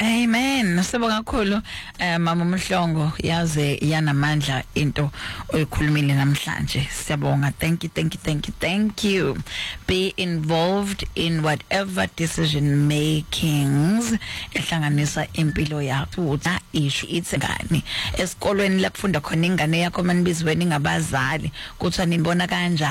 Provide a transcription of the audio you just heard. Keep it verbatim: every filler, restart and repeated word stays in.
Amen. Sibonga kakhulu eh mama Mhlongo yaze yanamandla into oyikhulumile namhlanje. Siyabonga. Thank you, thank you, thank you, thank you. Be involved in whatever decision makings ehlanganisa impilo yakho. Uta issue it's ngani. Esikolweni la kufunda khona ingane yakho manibizweni ngabazali. Kuthi nibona kanjani?